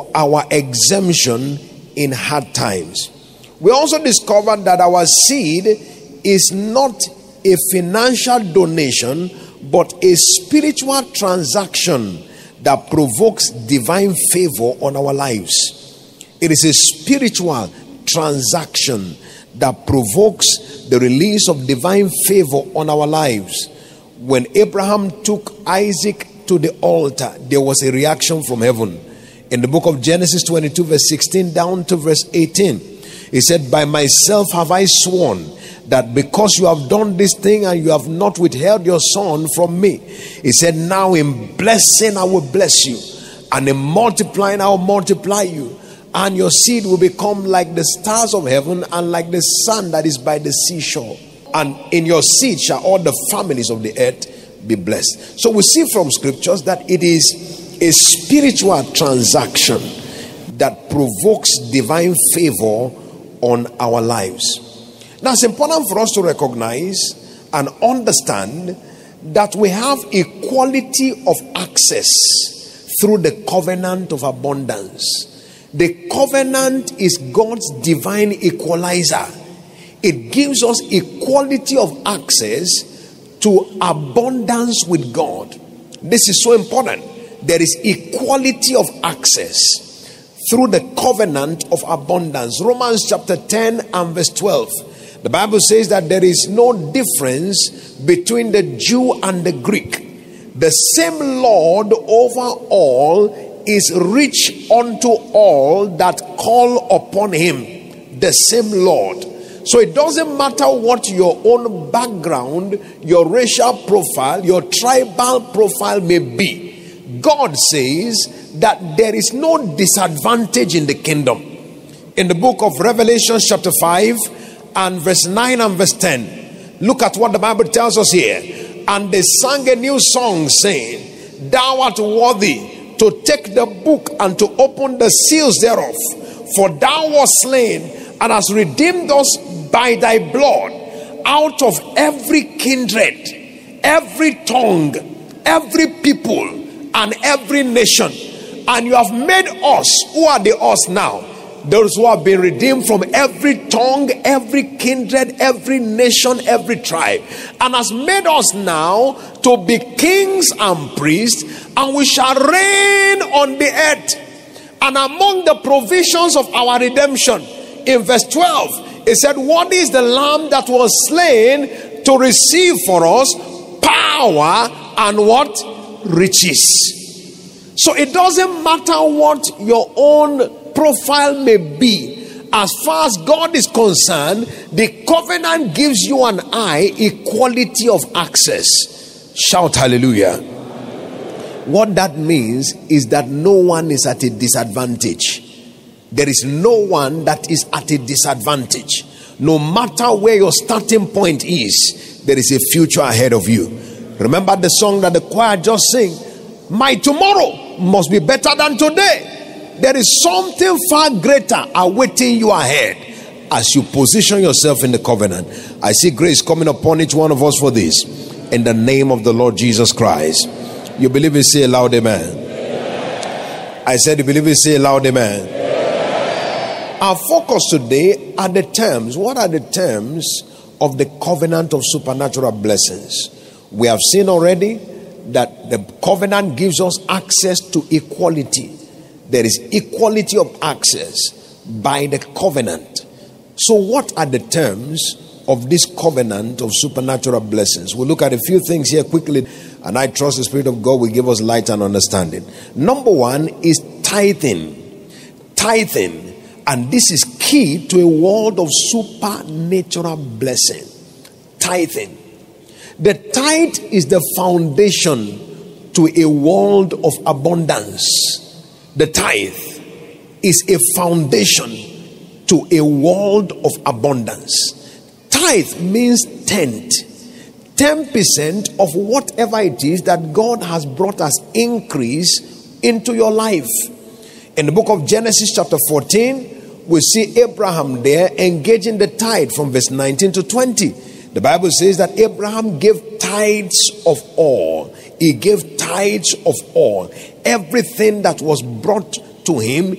our exemption in hard times. We also discovered that our seed is not a financial donation, but a spiritual transaction that provokes divine favor on our lives. It is a spiritual transaction that provokes the release of divine favor on our lives. When Abraham took Isaac to the altar, there was a reaction from heaven. In the book of Genesis 22 verse 16 down to verse 18, he said, by myself have I sworn that because you have done this thing and you have not withheld your son from me. He said, now in blessing I will bless you, and in multiplying I will multiply you, and your seed will become like the stars of heaven and like the sun that is by the seashore. And in your seed shall all the families of the earth be blessed. So we see from scriptures that it is a spiritual transaction that provokes divine favor on our lives. Now it's important for us to recognize and understand that we have equality of access through the covenant of abundance. The covenant is God's divine equalizer. It gives us equality of access to abundance with God. This is so important. There is equality of access through the covenant of abundance. Romans chapter 10 and verse 12. The Bible says that there is no difference between the Jew and the Greek. The same Lord over all is rich unto all that call upon him. The same Lord. So it doesn't matter what your own background, your racial profile, your tribal profile may be. God says that there is no disadvantage in the kingdom. In the book of Revelation chapter 5 and verse 9 and verse 10, look at what the Bible tells us here. And they sang a new song saying, thou art worthy to take the book and to open the seals thereof. For thou wast slain and hast redeemed us by thy blood out of every kindred, every tongue, every people, and every nation. And you have made us, who are the us now? Those who have been redeemed from every tongue, every kindred, every nation, every tribe, and has made us now to be kings and priests, and we shall reign on the earth. And among the provisions of our redemption, in verse 12, it said, what is the lamb that was slain to receive for us power and what? Riches. So it doesn't matter what your own profile may be. As far as God is concerned, the covenant gives you and I equality of access. Shout hallelujah. What that means is that no one is at a disadvantage. There is no one that is at a disadvantage. No matter where your starting point is, there is a future ahead of you. Remember the song that the choir just sang? My tomorrow must be better than today. There is something far greater awaiting you ahead as you position yourself in the covenant. I see grace coming upon each one of us for this. In the name of the Lord Jesus Christ. You believe it? Say aloud, amen. Amen. I said you believe it? Say aloud, amen. Amen. Our focus today are the terms. What are the terms of the covenant of supernatural blessings? We have seen already that the covenant gives us access to equality. There is equality of access by the covenant. So what are the terms of this covenant of supernatural blessings? We'll look at a few things here quickly, and I trust the Spirit of God will give us light and understanding. Number one is tithing. Tithing. And this is key to a world of supernatural blessing. Tithing. The tithe is the foundation to a world of abundance. The tithe is a foundation to a world of abundance. Tithe means tenth. 10% of whatever it is that God has brought as increase into your life. In the book of Genesis chapter 14, we see Abraham there engaging the tithe from verse 19 to 20. The Bible says that Abraham gave tithes of all. He gave tithes of all. Everything that was brought to him,